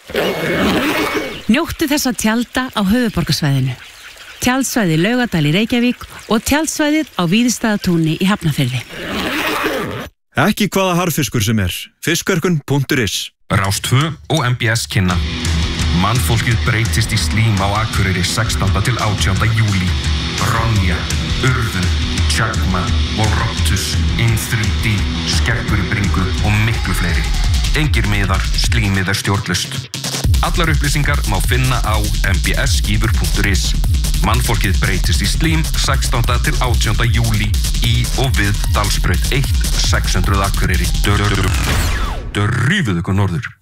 Njóttu þess að tjalda á höfuðborgarsvæðinu. Tjaldsvæði Laugardal í Reykjavík og tjaldsvæðið á Víðistaðatúni í Hafnarfirði. Ekki hvaða harðfiskur sem Fiskverkun.is. Rás 2 og MBS kynna. Mannfólkið breytist í slím á Akureyri 16. til 18. júlí. Ronja, Urðun, Tjagma, Volrottus, In3D, Skeggur í bringu og miklu fleiri. Engir miðar, slímið stjórnlaust. Allar upplýsingar má finna á mbsskífur.is. Mannfólkið breytist í slím 16. til 18. júlí í og við Dalsbraut 1 600 Akureyri. Dörrífið ykkur norður.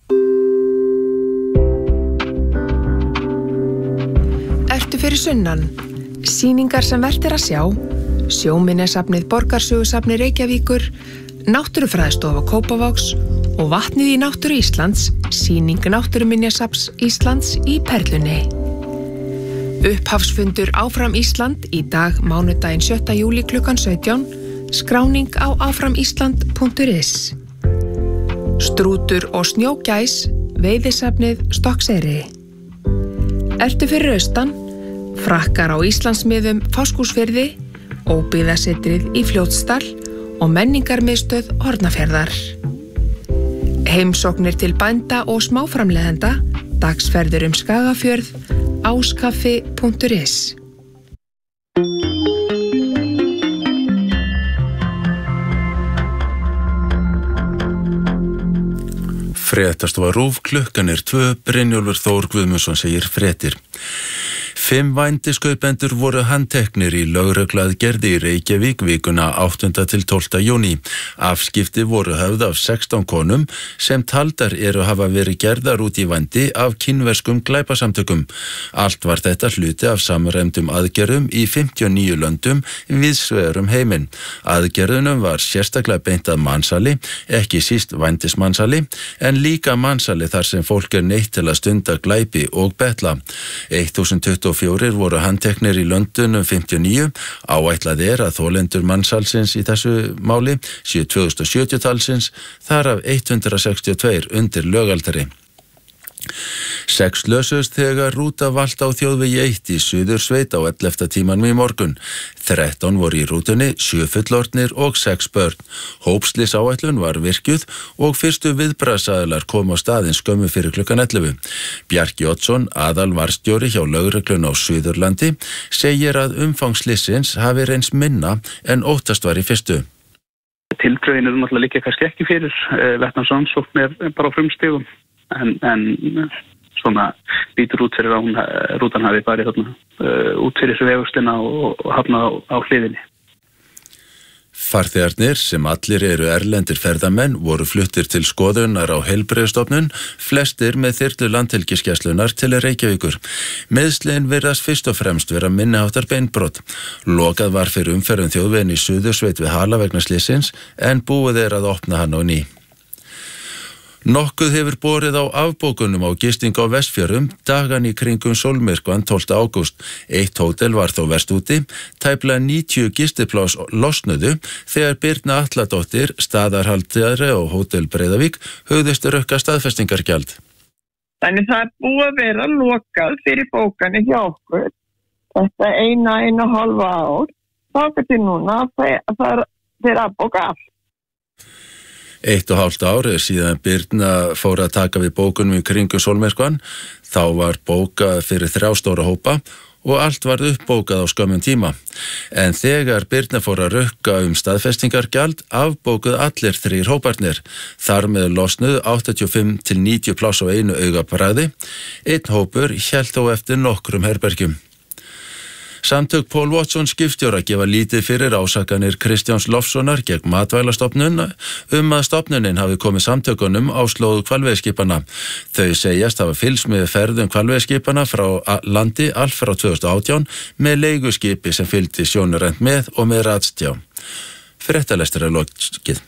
Ertu fyrir sunnan? Sýningar sem vert að sjá, Sjóminjasafnið Borgarsögusafni Reykjavíkur, Náttúrufræðistofa Kópavogs og Vatnið í náttúru Íslands, sýning Náttúruminjasafns Íslands í Perlunni. Upphafsfundur Áfram Ísland í dag mánudaginn 7. júlí klukkan 17, skráning á áframísland.is. Strútur og snjógæs, veiðisafnið Stokkseyri. Ertu fyrir austan? Frakkar á Íslandsmiðum Fáskrúðsfirði, óbyggðasetrið í Fljótsdal og menningarmiðstöð Hornafjarðar. Heimsóknir til bænda og smáframleiðenda, dagsferðir Skagafjörð, áskaffi.is. Fréttastofa RÚV, klukkan 2, Brynjólfur Þór Guðmundsson segir fréttir. 5 vændiskaupendur voru handteknir í lögregluaðgerð í Reykjavík vikuna 8. til 12. júní. Afskipti voru höfð af 16 konum sem taldar eru hafa verið gerðar út í vændi af kínverskum glæpasamtökum. Allt var þetta hluti af samræmdum aðgerðum í 59 löndum víðsvegar heiminn. Aðgerðunum var sérstaklega beint að mansali, ekki síst vændismansali, en líka mansali þar sem fólk neytt til að stunda glæpi og betla. 1024 voru handteknir í Lundunum 59, áætlað að þolendur mannsalsins í þessu máli séu 2070 talsins, þar af 162 undir lögaldri. 6 slösuðust þegar rúta valt á þjóðvegi 1 í Suðursveit á 11. tímanum í morgun. 13 voru í rútunni, 7 fullorðnir og 6 börn. Hópslysáætlun var virkjuð og fyrstu viðbragðsaðilar kom á staðinn skömmu fyrir klukkan 11. Bjarki Oddsson, aðalvarðstjóri hjá lögreglunni á Suðurlandi, segir að umfang slysins hafi reynst minna en óttast var í fyrstu. Tildrögin náttúrulega liggja kannski ekki fyrir, vetnansrannsókn bara á frumstigum. En svona lítur út fyrir að rútan hafi farið út fyrir vegustina og hafnað á hliðinni. Farþegarnir, sem allir eru erlendir ferðamenn, voru fluttir til skoðunar á heilbrigðisstofnun, flestir með þyrlu Landhelgisgæslunnar til Reykjavíkur. Meiðslin virðast fyrst og fremst vera minniháttar beinbrot. Lokað var fyrir umferðum þjóðveginn í Suðursveit við Hala vegna slysins, en búið að opna hann á ný. Nokkuð hefur borið á afbókunum á gisting á Vestfjörðum dagan í kringum sólmyrkvann 12. ágúst. Eitt hótel var þó verst úti, tæplega 90 gistipláss losnuðu þegar Birna Atladóttir, staðarhaldari á Hótel Breiðavík, hugðist rukka staðfestingargjald. Þannig það búið að vera lokað fyrir bókanir hjá okkur. Þetta 1,5 ár. Þangað til núna það er að bóka allt. 1,5 ár síðan Birna fór að taka við bókunum í kringum sólmyrkvann. Þá var bókað fyrir 3 stóra hópa og allt var uppbókað á skömmum tíma. En þegar Birna fór að rukka staðfestingargjald, afbókuð allir 3 hóparnir. Þar með losnuð 85 til 90 pláss á einu augabragði. Einn hópur hélt þó eftir nokkrum herbergjum. Samtök Paul Watson skipstjóra gefa lítið fyrir ásakanir Kristjáns Lofssonar gegn Matvælastofnun að stofnunin hafi komið samtökunum á slóð hvalveiðskipana. Þau segjast hafa fylgst með ferðum hvalveiðskipana frá landi allt frá 2018 með leiguskipi sem fylgdi sjónarrent með og með ratstjá. Fréttalestur lokið.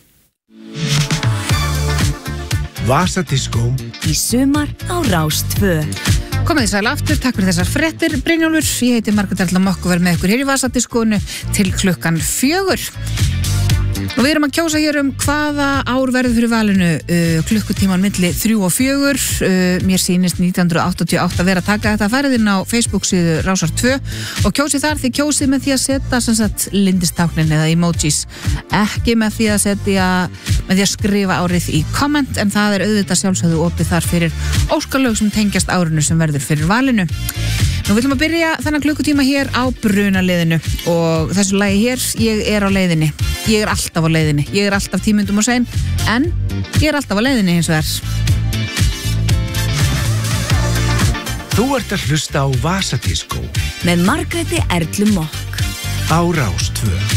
Vasadiskó í sumar á Rás 2. Komið þið sæl aftur, takk fyrir þessar fréttir, Brynjólfur. Ég heiti Margrét Erla Mokk og verð með ykkur hér í Vasadiskónu til klukkan 4. Og við erum að kjósa hér hvaða ár verður fyrir valinu klukkutíman milli 3 og 4. Mér sýnist 1988 að vera að taka þetta. Farið inn á Facebook síðu Rásar 2 og kjósið þar. Þið kjósið með því að setja sem sagt lindistáknin eða emojis, ekki með því að skrifa árið í komment, en það auðvitað sjálfsögðu opið þar fyrir óskalög sem tengjast árinu sem verður fyrir valinu. Nú viljum að byrja þennan klukkutíma hér á brunaliðinu og þessu lagi hér, ég er á leiðinni. Ég er alltaf á leiðinni. Ég er alltaf 10 mínútum og sein, en ég er alltaf á leiðinni hins vegar. Þú ert að hlusta á Vasadískó með Margréti Erlu Mokk á Rás 2.